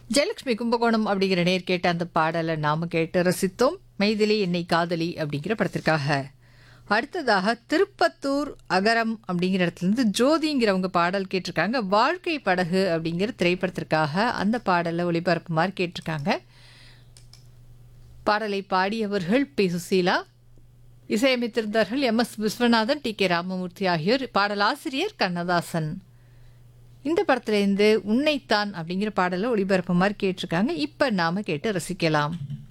ஜெயலட்சுமி கும்பகோணம் அப்படிங்கிற நேர் கேட்ட அந்த பாடலை நாம கேட்டு ரசித்தோம். மைதிலி என்னை காதலி அப்படிங்கிற படத்திற்காக. அடுத்ததாக திருப்பத்தூர் அகரம் அப்படிங்கிற இடத்துல இருந்து ஜோதிங்கிறவங்க பாடல் கேட்டிருக்காங்க. வாழ்க்கை படகு அப்படிங்கிற திரைப்படத்திற்காக அந்த பாடலை ஒளிபரப்புமாறு கேட்டிருக்காங்க. பாடலை பாடியவர்கள் B Susheela, இசையமைத்திருந்தார்கள் MS. Viswanathan, DK. Ramamurthy ஆகியோர். பாடலாசிரியர் கண்ணதாசன். இந்த படத்துலேருந்து உன்னைத்தான் அப்படிங்கிற பாடலை ஒளிபரப்புமாறு கேட்டிருக்காங்க. இப்போ நாம கேட்டு ரசிக்கலாம்.